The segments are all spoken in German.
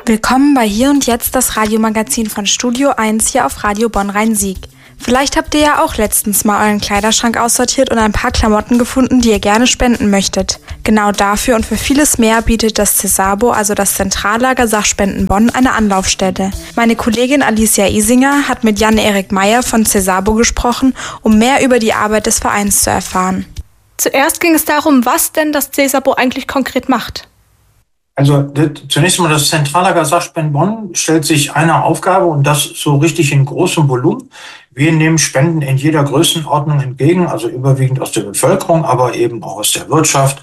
Willkommen bei Hier und Jetzt, das Radiomagazin von Studio 1 hier auf Radio Bonn-Rhein-Sieg. Vielleicht habt ihr ja auch letztens mal euren Kleiderschrank aussortiert und ein paar Klamotten gefunden, die ihr gerne spenden möchtet. Genau dafür und für vieles mehr bietet das CESABO, also das Zentrallager Sachspenden Bonn, eine Anlaufstelle. Meine Kollegin Alicia Isinger hat mit Jan-Erik Meyer von CESABO gesprochen, um mehr über die Arbeit des Vereins zu erfahren. Zuerst ging es darum, was denn das CESABO eigentlich konkret macht. Also zunächst mal das Zentrallager Sachspenden Bonn stellt sich eine Aufgabe und das so richtig in großem Volumen. Wir nehmen Spenden in jeder Größenordnung entgegen, also überwiegend aus der Bevölkerung, aber eben auch aus der Wirtschaft,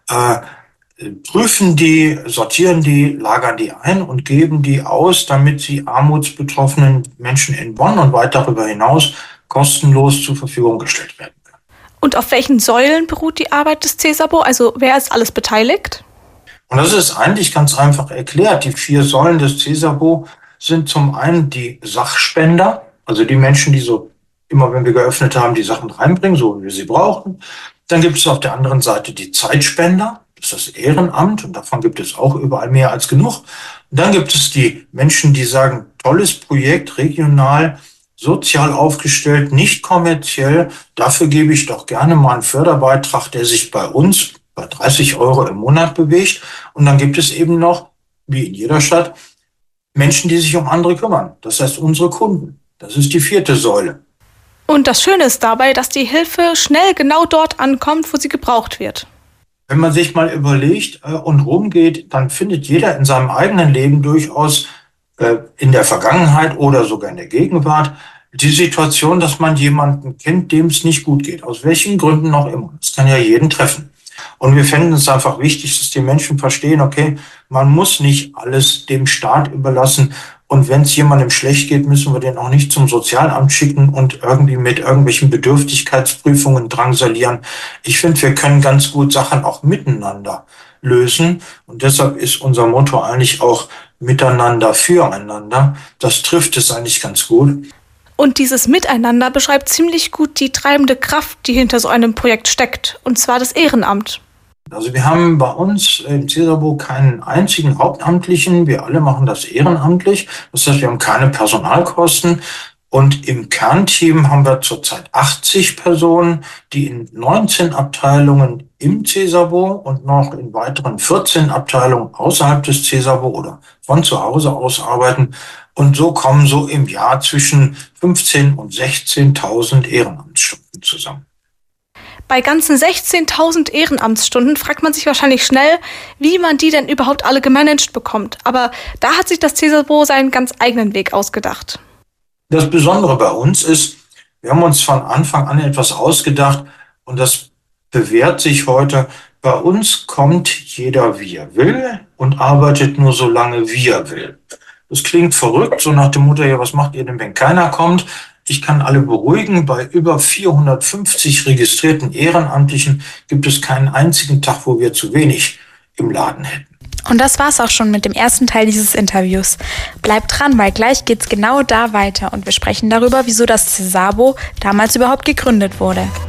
prüfen die, sortieren die, lagern die ein und geben die aus, damit sie armutsbetroffenen Menschen in Bonn und weit darüber hinaus kostenlos zur Verfügung gestellt werden können. Und auf welchen Säulen beruht die Arbeit des CESABO? Also wer ist alles beteiligt? Und das ist eigentlich ganz einfach erklärt. Die 4 Säulen des CESABO sind zum einen die Sachspender, also die Menschen, die so immer, wenn wir geöffnet haben, die Sachen reinbringen, so wie wir sie brauchen. Dann gibt es auf der anderen Seite die Zeitspender, das ist das Ehrenamt und davon gibt es auch überall mehr als genug. Und dann gibt es die Menschen, die sagen, tolles Projekt, regional, sozial aufgestellt, nicht kommerziell, dafür gebe ich doch gerne mal einen Förderbeitrag, der sich bei uns bei 30 € im Monat bewegt. Und dann gibt es eben noch, wie in jeder Stadt, Menschen, die sich um andere kümmern. Das heißt, unsere Kunden. Das ist die 4. Säule. Und das Schöne ist dabei, dass die Hilfe schnell genau dort ankommt, wo sie gebraucht wird. Wenn man sich mal überlegt und rumgeht, dann findet jeder in seinem eigenen Leben durchaus in der Vergangenheit oder sogar in der Gegenwart die Situation, dass man jemanden kennt, dem es nicht gut geht. Aus welchen Gründen auch immer. Das kann ja jeden treffen. Und wir fänden es einfach wichtig, dass die Menschen verstehen, okay, man muss nicht alles dem Staat überlassen. Und wenn es jemandem schlecht geht, müssen wir den auch nicht zum Sozialamt schicken und irgendwie mit irgendwelchen Bedürftigkeitsprüfungen drangsalieren. Ich finde, wir können ganz gut Sachen auch miteinander lösen. Und deshalb ist unser Motto eigentlich auch Miteinander, Füreinander. Das trifft es eigentlich ganz gut. Und dieses Miteinander beschreibt ziemlich gut die treibende Kraft, die hinter so einem Projekt steckt, und zwar das Ehrenamt. Also wir haben bei uns im CESABO keinen einzigen Hauptamtlichen, wir alle machen das ehrenamtlich. Das heißt, wir haben keine Personalkosten. Und im Kernteam haben wir zurzeit 80 Personen, die in 19 Abteilungen im CESABO und noch in weiteren 14 Abteilungen außerhalb des CESABO oder von zu Hause aus arbeiten. Und so kommen so im Jahr zwischen 15.000 und 16.000 Ehrenamtsstunden zusammen. Bei ganzen 16.000 Ehrenamtsstunden fragt man sich wahrscheinlich schnell, wie man die denn überhaupt alle gemanagt bekommt. Aber da hat sich das CESABO seinen ganz eigenen Weg ausgedacht. Das Besondere bei uns ist, wir haben uns von Anfang an etwas ausgedacht und das bewährt sich heute. Bei uns kommt jeder, wie er will und arbeitet nur so lange, wie er will. Das klingt verrückt, so nach dem Motto, ja, was macht ihr denn, wenn keiner kommt? Ich kann alle beruhigen, bei über 450 registrierten Ehrenamtlichen gibt es keinen einzigen Tag, wo wir zu wenig im Laden hätten. Und das war's auch schon mit dem ersten Teil dieses Interviews. Bleibt dran, weil gleich geht's genau da weiter und wir sprechen darüber, wieso das CESABO damals überhaupt gegründet wurde.